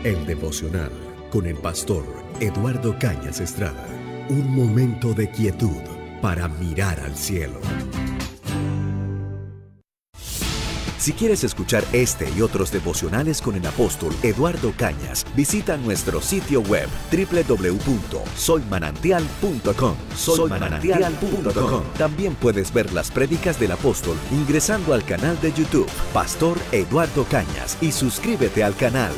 El devocional con el pastor Eduardo Cañas Estrada. Un momento de quietud para mirar al cielo. Si quieres escuchar este y otros devocionales con el apóstol Eduardo Cañas, visita nuestro sitio web www.soymanantial.com. Soymanantial.com. También puedes ver las prédicas del apóstol ingresando al canal de YouTube Pastor Eduardo Cañas y suscríbete al canal.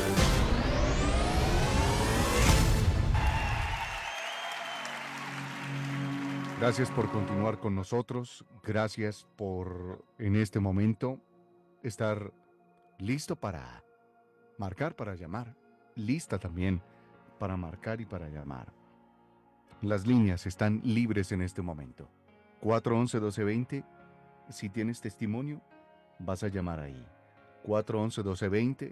Gracias por continuar con nosotros. Gracias por, en este momento, estar listo para marcar, para llamar. Lista también para marcar y para llamar. Las líneas están libres en este momento. 411-1220. Si tienes testimonio, vas a llamar ahí. 411-1220,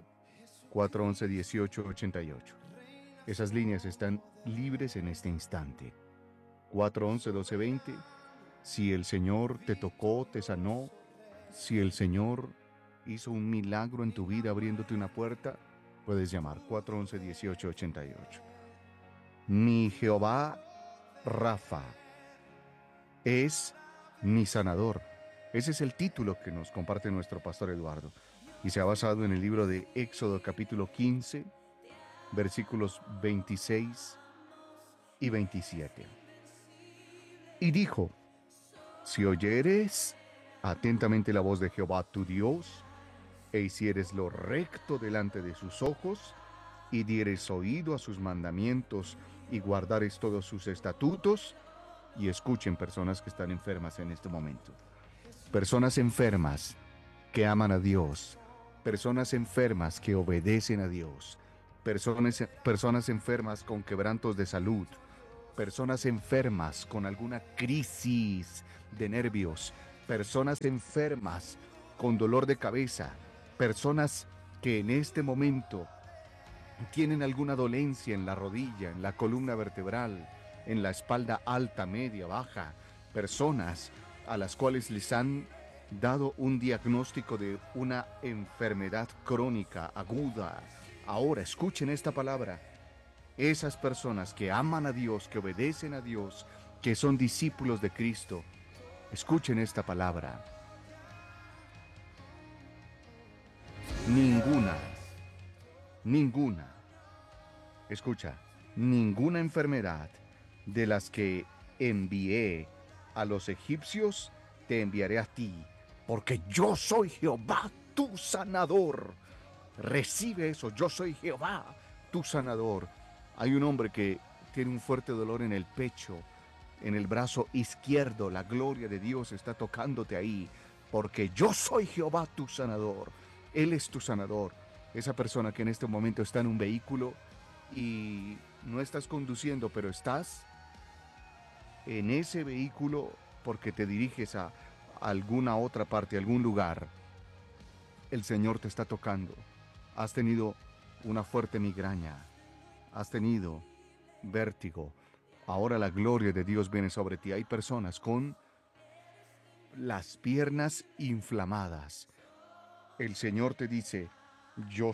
411-1888. Esas líneas están libres en este instante. 411-1220. Si el Señor te tocó, te sanó, si el Señor hizo un milagro en tu vida abriéndote una puerta, puedes llamar 411-1888. Mi Jehová Rafa es mi sanador. Ese es el título que nos comparte nuestro pastor Eduardo y se ha basado en el libro de Éxodo capítulo 15, versículos 26 y 27. Y dijo: si oyeres atentamente la voz de Jehová tu Dios, e hicieres lo recto delante de sus ojos, y dieres oído a sus mandamientos, y guardares todos sus estatutos. Y escuchen, personas que están enfermas en este momento. Personas enfermas que aman a Dios. Personas enfermas que obedecen a Dios. Personas enfermas con quebrantos de salud. Personas enfermas con alguna crisis de nervios, personas enfermas con dolor de cabeza, personas que en este momento tienen alguna dolencia en la rodilla, en la columna vertebral, en la espalda alta, media, baja, personas a las cuales les han dado un diagnóstico de una enfermedad crónica, aguda. Ahora, escuchen esta palabra. Esas personas que aman a Dios, que obedecen a Dios, que son discípulos de Cristo, escuchen esta palabra. Ninguna, escucha, ninguna enfermedad de las que envié a los egipcios te enviaré a ti, porque yo soy Jehová, tu sanador. Recibe eso, yo soy Jehová, tu sanador. Hay un hombre que tiene un fuerte dolor en el pecho, en el brazo izquierdo. La gloria de Dios está tocándote ahí, porque yo soy Jehová tu sanador. Él es tu sanador. Esa persona que en este momento está en un vehículo y no estás conduciendo, pero estás en ese vehículo porque te diriges a alguna otra parte, a algún lugar. El Señor te está tocando. Has tenido una fuerte migraña. Has tenido vértigo. Ahora la gloria de Dios viene sobre ti. Hay personas con las piernas inflamadas. El Señor te dice: yo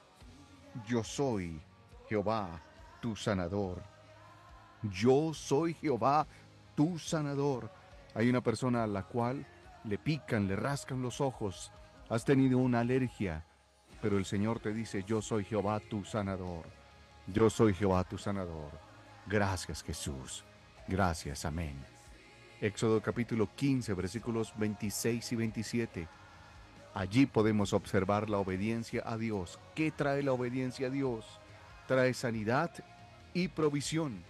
soy Jehová, tu sanador. Yo soy Jehová, tu sanador. Hay una persona a la cual le pican, le rascan los ojos. Has tenido una alergia, pero el Señor te dice: yo soy Jehová, tu sanador. Yo soy Jehová, tu sanador. Gracias, Jesús. Gracias, amén. Éxodo capítulo 15, versículos 26 y 27. Allí podemos observar la obediencia a Dios. ¿Qué trae la obediencia a Dios? Trae sanidad y provisión.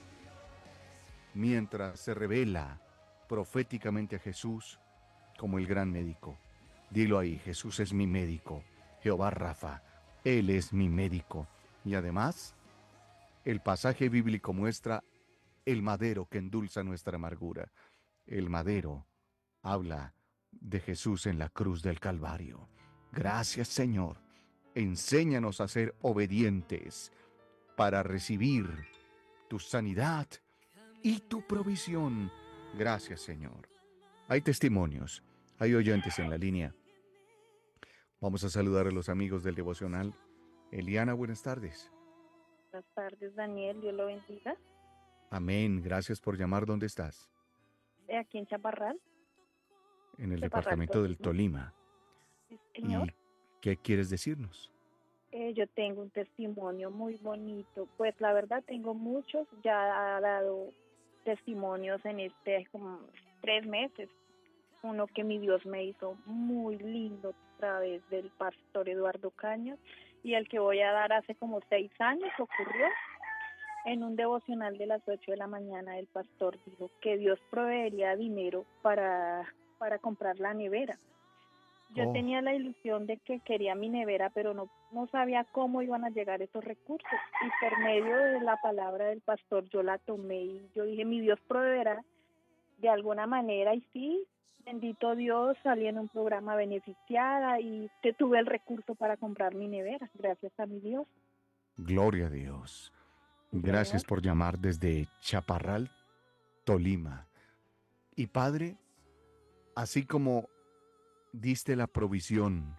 Mientras se revela proféticamente a Jesús como el gran médico. Dilo ahí: Jesús es mi médico. Jehová Rafa, Él es mi médico. Y además, el pasaje bíblico muestra el madero que endulza nuestra amargura. El madero habla de Jesús en la cruz del Calvario. Gracias, Señor. Enséñanos a ser obedientes para recibir tu sanidad y tu provisión. Gracias, Señor. Hay testimonios, hay oyentes en la línea. Vamos a saludar a los amigos del devocional. Eliana, buenas tardes. Buenas tardes, Daniel. Dios lo bendiga. Amén. Gracias por llamar. ¿Dónde estás? Aquí en Chaparral, En el Chaparral departamento del Tolima. Tolima. Sí, señor. ¿Y qué quieres decirnos? Yo tengo un testimonio muy bonito. Pues la verdad tengo muchos. Ya ha dado testimonios en como 3 meses. Uno que mi Dios me hizo muy lindo a través del pastor Eduardo Cañas, y el que voy a dar hace como 6 años ocurrió en un devocional de las 8 de la mañana. El pastor dijo que Dios proveería dinero para comprar la nevera. Yo Oh, tenía la ilusión de que quería mi nevera, pero no sabía cómo iban a llegar esos recursos. Y por medio de la palabra del pastor yo la tomé y yo dije, mi Dios proveerá de alguna manera. Y sí, bendito Dios, salí en un programa beneficiada y que tuve el recurso para comprar mi nevera, gracias a mi Dios. gloria a Dios. Sí, Gracias señor. por llamar desde Chaparral, Tolima. Y Padre, así como diste la provisión,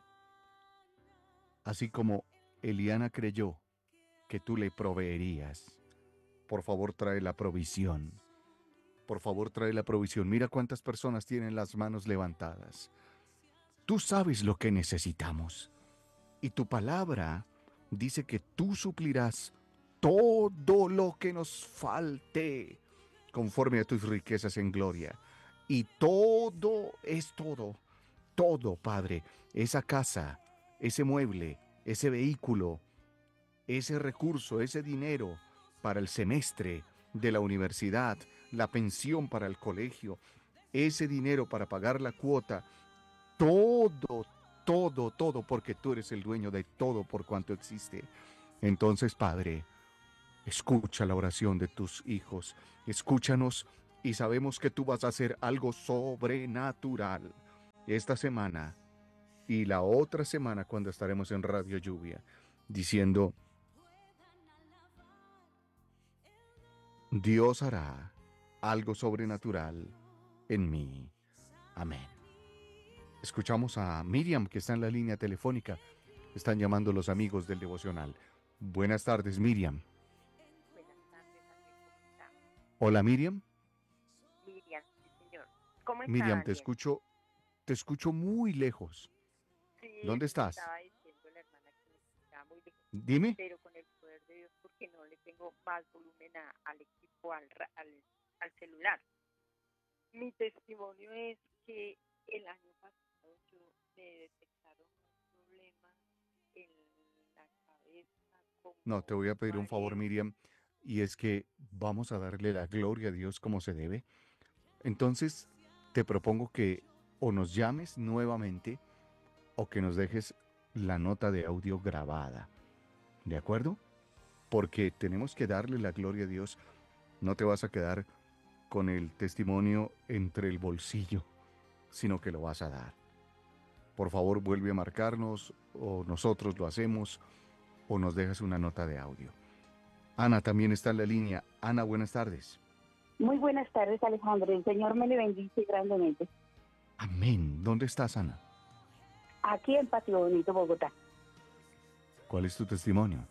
así como Eliana creyó que tú le proveerías, por favor trae la provisión. Por favor trae la provisión. Mira cuántas personas tienen las manos levantadas. Tú sabes lo que necesitamos. Y tu palabra dice que tú suplirás todo lo que nos falte conforme a tus riquezas en gloria. Y todo es todo, todo, Padre, esa casa, ese mueble, ese vehículo, ese recurso, ese dinero para el semestre de la universidad, la pensión para el colegio, ese dinero para pagar la cuota, todo, todo, todo, porque tú eres el dueño de todo por cuanto existe. Entonces, Padre, escucha la oración de tus hijos, escúchanos y sabemos que tú vas a hacer algo sobrenatural esta semana y la otra semana cuando estaremos en Radio Lluvia, diciendo, Dios hará algo sobrenatural en mí. Amén. Escuchamos a Miriam que está en la línea telefónica. Están llamando los amigos del devocional. Buenas tardes, Miriam. Buenas tardes, Daniel, ¿cómo está? Hola, Miriam. Miriam, sí, señor. ¿Cómo está, Miriam, Daniel? te escucho muy lejos. Sí, ¿Dónde eso me estás? estaba diciendo la hermana que me escuchaba muy lejos, Dime. pero con el poder de Dios, porque no le tengo más volumen al equipo, al celular. Mi testimonio es que el año pasado me detectaron un problema en la cabeza, No, te como voy a pedir un favor, mareo. Miriam, y es que vamos a darle la gloria a Dios como se debe. Entonces, te propongo que o nos llames nuevamente o que nos dejes la nota de audio grabada. ¿De acuerdo? Porque tenemos que darle la gloria a Dios. No te vas a quedar con el testimonio entre el bolsillo, sino que lo vas a dar. Por favor, vuelve a marcarnos o nosotros lo hacemos o nos dejas una nota de audio. Ana también está en la línea. Ana, buenas tardes. Muy buenas tardes, Alejandro. El Señor me le bendice grandemente. Amén. ¿Dónde estás, Ana? Aquí en Patio Bonito, Bogotá. ¿Cuál es tu testimonio?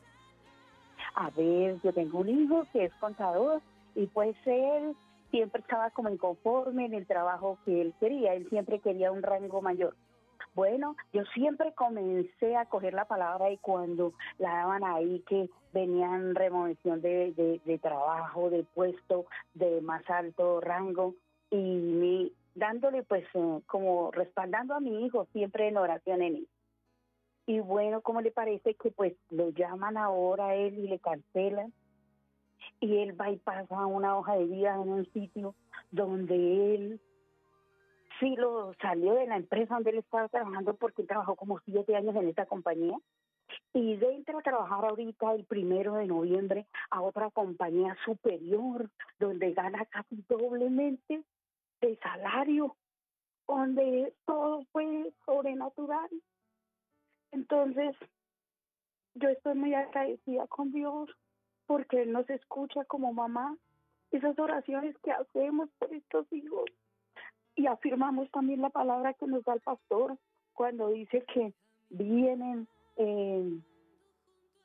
A ver, yo tengo un hijo que es contador y pues él siempre estaba como inconforme en el trabajo que él quería. Él siempre quería un rango mayor. Bueno, yo siempre comencé a coger la palabra y cuando la daban ahí que venían remoción de trabajo, de puesto, de más alto rango y dándole pues como respaldando a mi hijo siempre en oración en él. Y bueno, ¿cómo le parece que pues lo llaman ahora a él y le cancelan? Y él va y pasa una hoja de vida en un sitio donde él sí lo salió de la empresa donde él estaba trabajando porque él trabajó como 7 años en esta compañía y entra a trabajar ahorita el 1 de noviembre a otra compañía superior donde gana casi doblemente de salario, donde todo fue sobrenatural. Entonces yo estoy muy agradecida con Dios porque Él nos escucha como mamá, esas oraciones que hacemos por estos hijos. Y afirmamos también la palabra que nos da el pastor cuando dice que vienen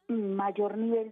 mayor nivel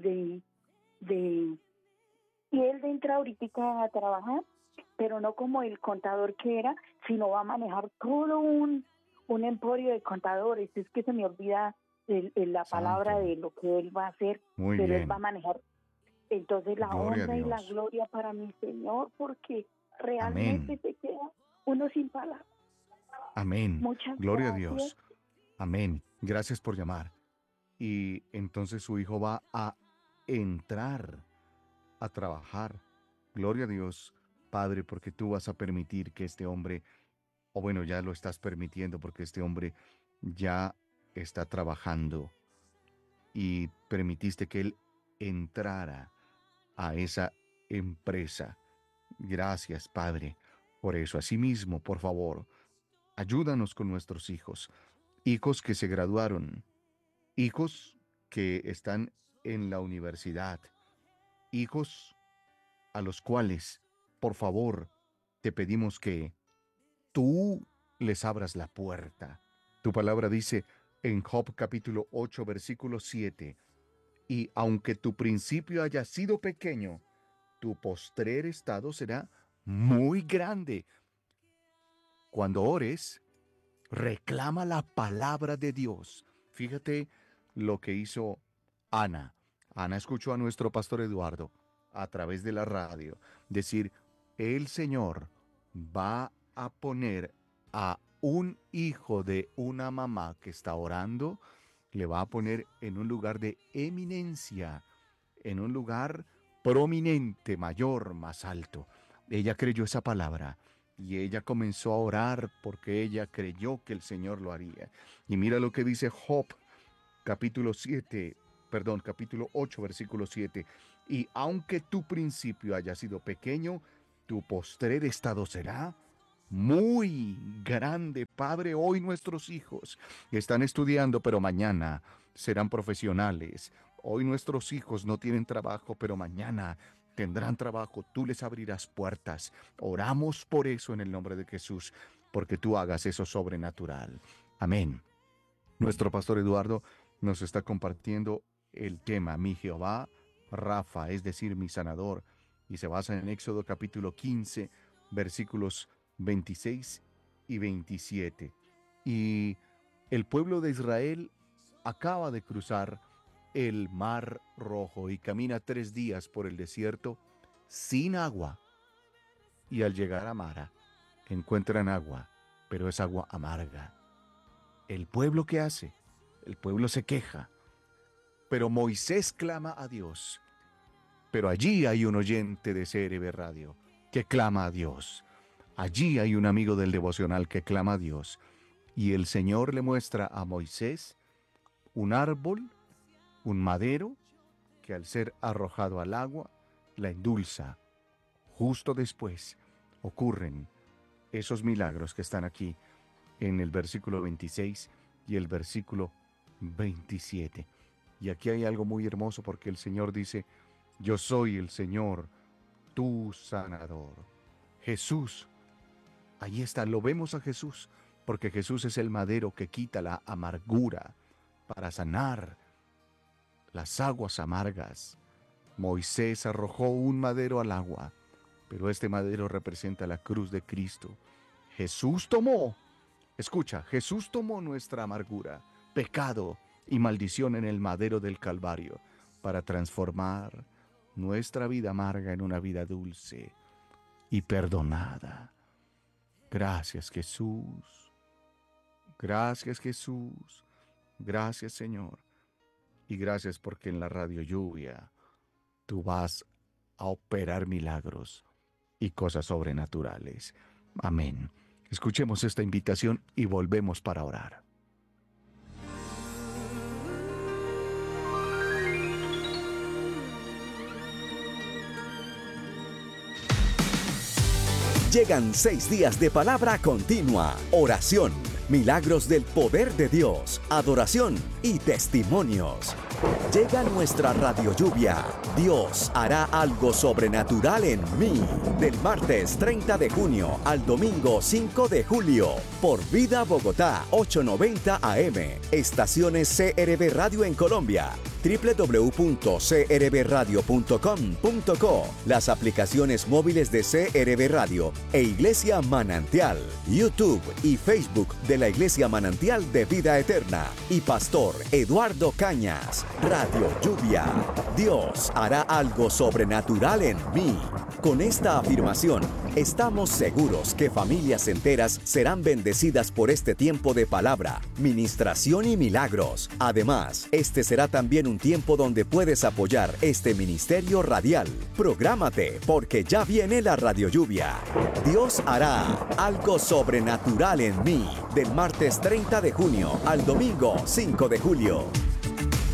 de y él entra ahorita a trabajar, pero no como el contador que era, sino va a manejar todo un emporio de contadores. Es que se me olvida la palabra Santo. de lo que él va a hacer, Muy pero él bien. va a manejar. Entonces la Gloria a honra y la Dios. gloria para mi Señor, porque realmente Amén. se queda uno sin palabras. Amén. Muchas Gloria a gracias. Dios. Amén. Gracias por llamar. Y entonces su hijo va a entrar a trabajar. Gloria a Dios, Padre, porque tú vas a permitir que este hombre, o bueno, ya lo estás permitiendo porque este hombre ya está trabajando y permitiste que él entrara a esa empresa. Gracias, Padre, por eso. Asimismo, por favor, ayúdanos con nuestros hijos, hijos que se graduaron, hijos que están en la universidad, hijos a los cuales, por favor, te pedimos que tú les abras la puerta. Tu palabra dice en Job capítulo 8, versículo 7, y aunque tu principio haya sido pequeño, tu postrer estado será muy grande. Cuando ores, reclama la palabra de Dios. Fíjate lo que hizo Ana. Ana escuchó a nuestro pastor Eduardo a través de la radio decir, el Señor va a poner a un hijo de una mamá que está orando, le va a poner en un lugar de eminencia, en un lugar prominente, mayor, más alto. Ella creyó esa palabra. Y ella comenzó a orar porque ella creyó que el Señor lo haría. Y mira lo que dice Job, capítulo 8, versículo 7. Y aunque tu principio haya sido pequeño, tu postrer estado será muy grande. Padre, hoy nuestros hijos están estudiando, pero mañana serán profesionales. Hoy nuestros hijos no tienen trabajo, pero mañana tendrán trabajo. Tú les abrirás puertas. Oramos por eso en el nombre de Jesús, porque tú hagas eso sobrenatural. Amén. Nuestro pastor Eduardo nos está compartiendo el tema, mi Jehová Rafa, es decir, mi sanador, y se basa en Éxodo capítulo 15, versículos 26 y 27. Y el pueblo de Israel acaba de cruzar el Mar Rojo y camina 3 días por el desierto sin agua. Y al llegar a Mara, encuentran agua, pero es agua amarga. ¿El pueblo qué hace? El pueblo se queja. Pero Moisés clama a Dios. Pero allí hay un oyente de CRB Radio que clama a Dios. Allí hay un amigo del devocional que clama a Dios. Y el Señor le muestra a Moisés un árbol, un madero, que al ser arrojado al agua, la endulza. Justo después ocurren esos milagros que están aquí en el versículo 26 y el versículo 27. Y aquí hay algo muy hermoso porque el Señor dice, yo soy el Señor, tu sanador. Jesús, ahí está, lo vemos a Jesús, porque Jesús es el madero que quita la amargura para sanar las aguas amargas. Moisés arrojó un madero al agua, pero este madero representa la cruz de Cristo. Jesús tomó, escucha, Jesús tomó nuestra amargura, pecado y maldición en el madero del Calvario para transformar nuestra vida amarga en una vida dulce y perdonada. Gracias, Jesús. Gracias, Jesús. Gracias, Señor. Y gracias porque en la Radio Lluvia tú vas a operar milagros y cosas sobrenaturales. Amén. Escuchemos esta invitación y volvemos para orar. Llegan 6 días de palabra continua, oración, milagros del poder de Dios, adoración y testimonios. Llega nuestra radio lluvia. Dios hará algo sobrenatural en mí. Del martes 30 de junio al domingo 5 de julio. Por Vida Bogotá 890 AM. Estaciones CRB Radio en Colombia. www.crbradio.com.co. Las aplicaciones móviles de CRB Radio e Iglesia Manantial. YouTube y Facebook de la Iglesia Manantial de Vida Eterna. Y Pastor Eduardo Cañas. Radio Lluvia. Dios hará algo sobrenatural en mí. Con esta afirmación, estamos seguros que familias enteras serán bendecidas por este tiempo de palabra, ministración y milagros. Además, este será también un tiempo donde puedes apoyar este ministerio radial. Prográmate, porque ya viene la Radio Lluvia. Dios hará algo sobrenatural en mí. Del martes 30 de junio al domingo 5 de julio.